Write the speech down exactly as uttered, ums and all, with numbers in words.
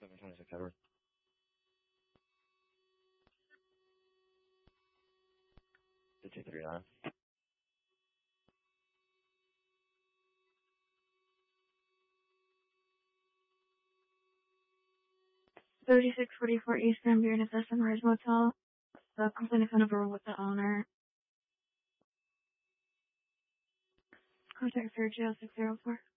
seven twenty-six Edward. two three nine. thirty-six forty-four East Grand Beard, S M Ridge Motel. The complaint is over with the owner. Contact Sergio six zero four.